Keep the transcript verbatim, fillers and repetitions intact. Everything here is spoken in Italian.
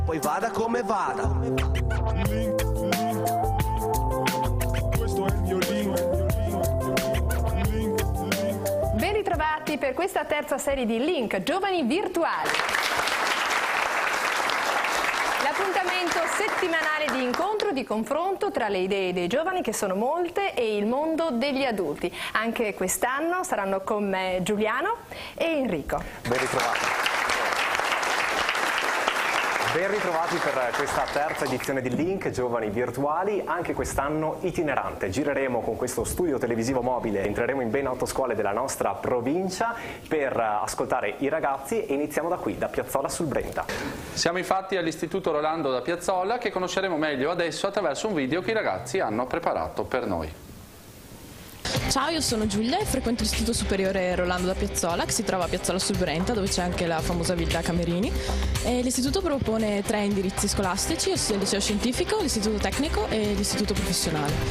Poi vada come vada. Link, link. Questo è il mio link. Link, link. Ben ritrovati per questa terza serie di Link, Giovani Virtuali. L'appuntamento settimanale di incontro, di confronto tra le idee dei giovani, che sono molte, e il mondo degli adulti. Anche quest'anno saranno con me Giuliano e Enrico. Ben ritrovati. Ben ritrovati per questa terza edizione di Link, Giovani Virtuali, anche quest'anno itinerante. Gireremo con questo studio televisivo mobile, entreremo in ben otto scuole della nostra provincia per ascoltare i ragazzi e iniziamo da qui, da Piazzola sul Brenta. Siamo infatti all'Istituto Rolando da Piazzola, che conosceremo meglio adesso attraverso un video che i ragazzi hanno preparato per noi. Ciao, io sono Giulia e frequento l'Istituto Superiore Rolando da Piazzola, che si trova a Piazzola sul Brenta, dove c'è anche la famosa Villa Camerini. L'istituto propone tre indirizzi scolastici, ossia il liceo scientifico, l'istituto tecnico e l'istituto professionale.